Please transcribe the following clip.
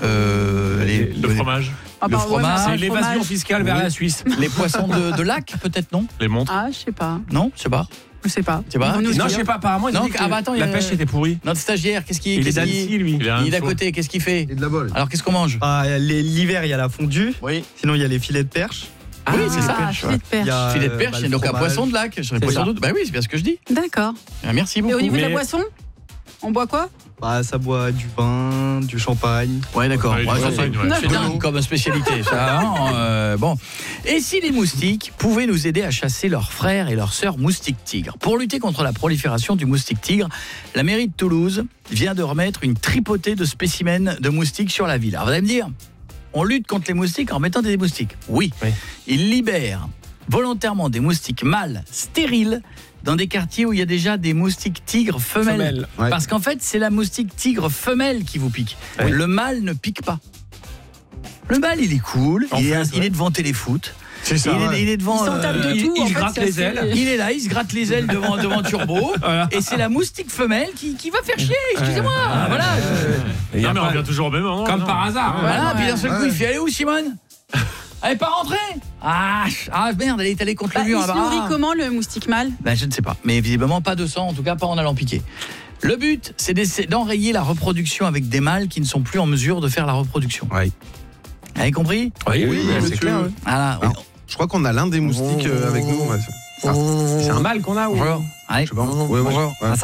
Le fromage. Le fromage. C'est l'évasion fiscale vers la Suisse. Les poissons de lac, peut-être, non? Les montres. Ah, je sais pas. Non, je sais pas. Je sais pas. C'est pas. Non, je sais pas, apparemment, ils ont Non, dit que attends, la pêche était pourrie. Notre stagiaire, qu'est-ce qu'il Il est d'Annecy, lui. Il est d'à côté, qu'est-ce qu'il fait? Et de la bolle. Alors, qu'est-ce qu'on mange? L'hiver, il y a la fondue. Oui. Sinon, il y a les filets de perche. Oui, c'est ça. Filet de perche. Il y a, Filet de perche, le donc un fromage. poisson de lac. Je C'est poisson ça. d'autre. Bah oui, c'est bien ce que je dis. D'accord. Merci Et beaucoup. au niveau de la Mais- boisson, on boit quoi? Ça boit du vin, du champagne. Ouais, d'accord. Ouais, Ouais, ça, ouais, c'est ouais. c'est dingue comme spécialité. Ça, hein, bon. Et si les moustiques pouvaient nous aider à chasser leurs frères et leurs sœurs moustiques tigres? Pour lutter contre la prolifération du moustique tigre, la mairie de Toulouse vient de remettre une tripotée de spécimens de moustiques sur la ville. Alors vous allez me dire, on lutte contre les moustiques en mettant des moustiques. Oui. Ils libèrent volontairement des moustiques mâles stériles dans des quartiers où il y a déjà des moustiques tigres femelles. Ouais. Parce qu'en fait, c'est la moustique tigre femelle qui vous pique. Oui. Le mâle ne pique pas. Le mâle, il est cool, il est devant Téléfoot. C'est ça. Il est devant. Ils s'en tapent de tout. il en fait, gratte c'est les assez- ailes. Il est là, il se gratte les ailes devant Turbo. Voilà. Et c'est la moustique femelle qui va faire chier, excusez-moi. Voilà. Et Non, mais on après, revient toujours au même moment. comme non par hasard. Voilà, puis d'un seul coup, Ouais. il fait, elle est où, Simone? Elle est pas rentrée? Ah merde, elle est allée contre le Il mur. se là-bas. nourrit comment, le moustique mâle? Ben, je ne sais pas, mais visiblement pas de sang, en tout cas pas en allant piquer. Le but, c'est d'enrayer la reproduction avec des mâles qui ne sont plus en mesure de faire la reproduction. Oui. Vous avez compris? Oui, c'est monsieur. clair. oui. Voilà. Alors, je crois qu'on a l'un des moustiques avec nous. C'est un mâle qu'on a ou Bonjour. Allez. Je sais pas. Ouais, ouais. Bonjour. Ouais.